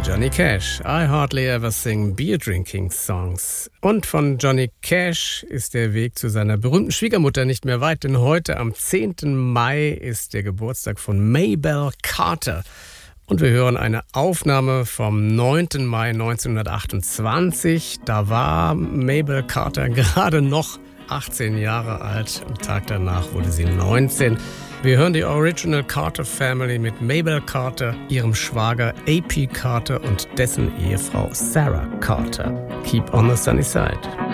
Johnny Cash. I hardly ever sing beer drinking songs. Und von Johnny Cash ist der Weg zu seiner berühmten Schwiegermutter nicht mehr weit, denn heute am 10. Mai ist der Geburtstag von Mabel Carter. Und wir hören eine Aufnahme vom 9. Mai 1928. Da war Mabel Carter gerade noch 18 Jahre alt. Am Tag danach wurde sie 19. Wir hören die Original Carter Family mit Mabel Carter, ihrem Schwager A.P. Carter und dessen Ehefrau Sarah Carter. Keep on the sunny side.